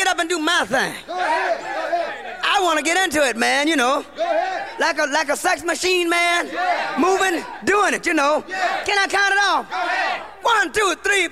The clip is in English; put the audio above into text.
get up and do my thing. Go ahead. I want to get into it, man, you know. Go ahead. Like a sex machine, man. Yeah. Moving, doing it, you know. Yeah. Can I count it off? Go ahead. 1, 2, 3,